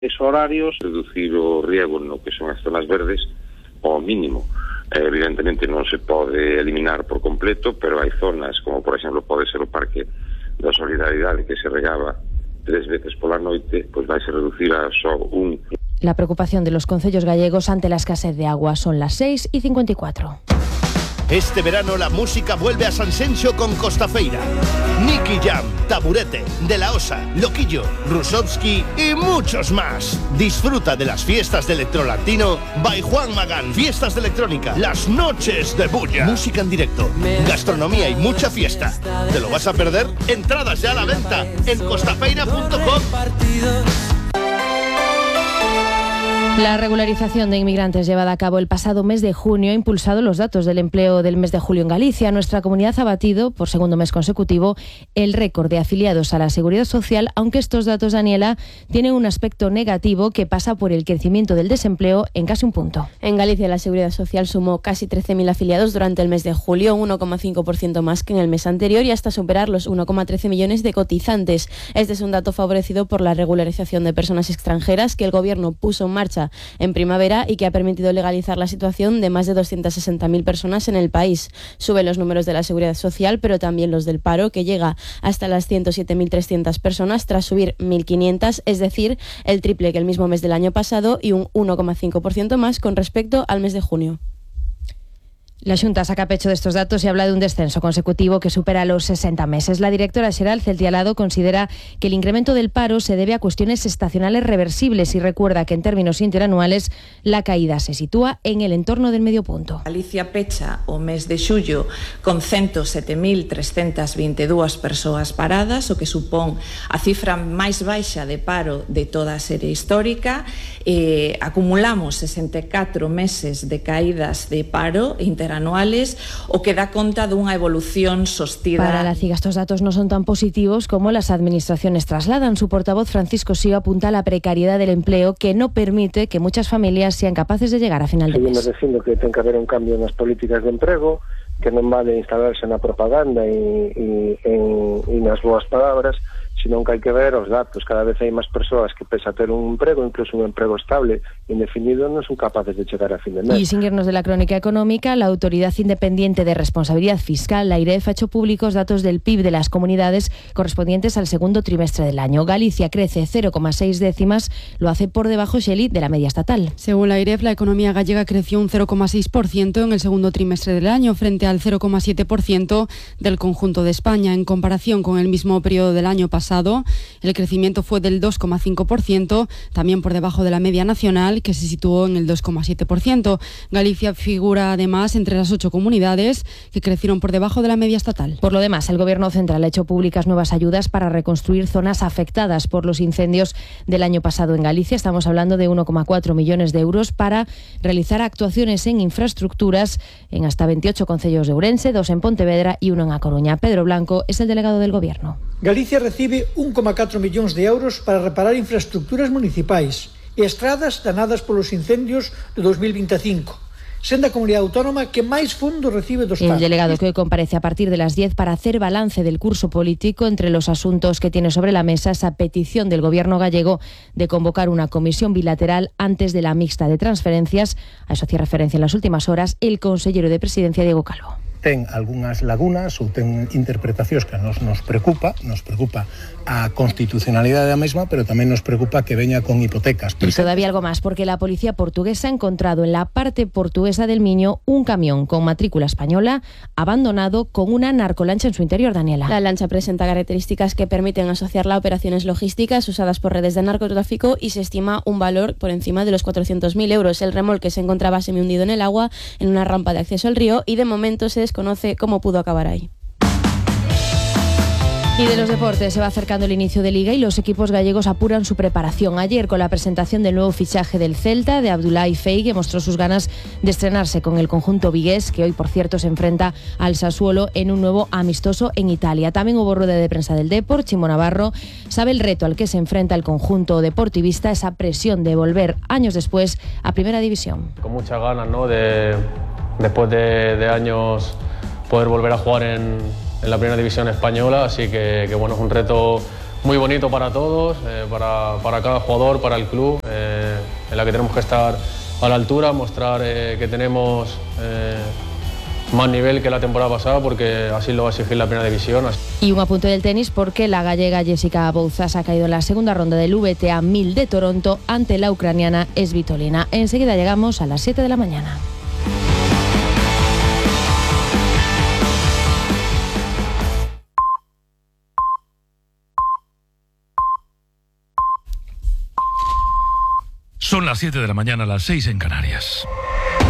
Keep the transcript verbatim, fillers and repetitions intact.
Esos horarios, reducir o riego no que son as zonas verdes ao mínimo. Eh, evidentemente non se pode eliminar por completo, pero hai zonas, como por exemplo pode ser o Parque da Solidaridade, que se regaba tres veces pola noite, pois vai se reducir a só un. La preocupación de los concellos gallegos ante la escasez de agua. Son las seis y cincuenta y cuatro. Este verano la música vuelve a Sanxenxo con Costafeira. Nicky Jam, Taburete, De La Osa, Loquillo, Rusovski y muchos más. Disfruta de las fiestas de Electrolatino by Juan Magán. Fiestas de electrónica, las noches de bulla. Música en directo, gastronomía y mucha fiesta. ¿Te lo vas a perder? Entradas ya a la venta en costafeira punto com. La regularización de inmigrantes llevada a cabo el pasado mes de junio ha impulsado los datos del empleo del mes de julio en Galicia. Nuestra comunidad ha batido, por segundo mes consecutivo, el récord de afiliados a la Seguridad Social, aunque estos datos, Daniela, tienen un aspecto negativo que pasa por el crecimiento del desempleo en casi un punto. En Galicia, la Seguridad Social sumó casi trece mil afiliados durante el mes de julio, un uno coma cinco por ciento más que en el mes anterior y hasta superar los uno coma trece millones de cotizantes. Este es un dato favorecido por la regularización de personas extranjeras que el Gobierno puso en marcha en primavera y que ha permitido legalizar la situación de más de doscientas sesenta mil personas en el país. Suben los números de la Seguridad Social, pero también los del paro, que llega hasta las ciento siete mil trescientas personas tras subir mil quinientas, es decir, el triple que el mismo mes del año pasado y un uno coma cinco por ciento más con respecto al mes de junio. La Xunta saca pecho de estos datos y habla de un descenso consecutivo que supera los sesenta meses. La directora xeral, Celtia Lado, considera que el incremento del paro se debe a cuestiones estacionales reversibles y recuerda que en términos interanuales la caída se sitúa en el entorno del medio punto. Galicia pecha o mes de xullo con ciento sete mil trescentas veinte e dúas persoas paradas, o que supón a cifra máis baixa de paro de toda a serie histórica. Eh, acumulamos sesenta e catro meses de caídas de paro interanuales, o que da conta dunha evolución sostida. Para la CIGA estos datos no son tan positivos como las administraciones trasladan. Su portavoz, Francisco Sío, apunta a la precariedad del empleo que no permite que muchas familias sean capaces de llegar a final de mes. Seguimos dicindo que ten que haber un cambio nas políticas de emprego, que non vale instalarse na propaganda e, e, e, e nas boas palabras, sino que hai que ver os datos. Cada vez hai máis persoas que, pese a ter un emprego, incluso un emprego estable, indefinido, non son capaces de chegar a fin de mes. Y sin irnos de la crónica económica, la Autoridad Independiente de Responsabilidad Fiscal, la AIREF, ha hecho públicos datos del P I B de las comunidades correspondientes al segundo trimestre del año. Galicia crece cero coma seis décimas, lo hace por debajo, Xeli, de la media estatal. Según la AIREF, la economía gallega creció un cero coma seis por ciento en el segundo trimestre del año, frente al cero coma siete por ciento del conjunto de España. En comparación con el mismo periodo del año pasado, el crecimiento fue del dos coma cinco por ciento, también por debajo de la media nacional, que se situó en el dos coma siete por ciento. Galicia figura además entre las ocho comunidades que crecieron por debajo de la media estatal. Por lo demás, el Gobierno central ha hecho públicas nuevas ayudas para reconstruir zonas afectadas por los incendios del año pasado en Galicia. Estamos hablando de uno coma cuatro millones de euros para realizar actuaciones en infraestructuras en hasta veintiocho concellos de Ourense, dos en Pontevedra y uno en A Coruña. Pedro Blanco es el delegado del Gobierno. Galicia recibe un coma catro millóns de euros para reparar infraestructuras municipais e estradas danadas polos incendios de dos mil veinticinco. Sendo a comunidade autónoma que máis fondos recibe do Estado. El delegado que hoy comparece a partir de las diez para hacer balance del curso político. Entre los asuntos que tiene sobre la mesa esa petición del Gobierno gallego de convocar una comisión bilateral antes de la mixta de transferencias. A eso hacía referencia en las últimas horas el consellero de Presidencia, Diego Calvo. Ten algunhas lagunas ou ten interpretacións que nos nos preocupa, nos preocupa a constitucionalidade da mesma, pero tamén nos preocupa que veña con hipotecas. Y todavía algo más, porque la policía portuguesa ha encontrado en la parte portuguesa del Miño un camión con matrícula española abandonado con una narcolancha en su interior, Daniela. La lancha presenta características que permiten asociarla a operaciones logísticas usadas por redes de narcotráfico y se estima un valor por encima de los cuatrocientos mil euros. El remolque se encontraba semihundido en el agua en una rampa de acceso al río y de momento se desconoce cómo pudo acabar ahí. Y de los deportes, se va acercando el inicio de Liga y los equipos gallegos apuran su preparación. Ayer, con la presentación del nuevo fichaje del Celta, de Abdoulaye Faye, que mostró sus ganas de estrenarse con el conjunto vigués, que hoy, por cierto, se enfrenta al Sassuolo en un nuevo amistoso en Italia. También hubo rueda de prensa del Depor. Chimo Navarro sabe el reto al que se enfrenta el conjunto deportivista, esa presión de volver años después a Primera División. Con muchas ganas, ¿no?, de después de, de años poder volver a jugar en, en la Primera División española, así que, que bueno, es un reto muy bonito para todos, eh, para, para cada jugador, para el club, eh, en la que tenemos que estar a la altura, mostrar eh, que tenemos eh, más nivel que la temporada pasada, porque así lo va a exigir la primera división. Y un apunte del tenis, porque la gallega Jessica Bouzas ha caído en la segunda ronda del W T A mil de Toronto ante la ucraniana Svitolina. Enseguida llegamos a las siete de la mañana. Son las siete de la mañana, las seis en Canarias.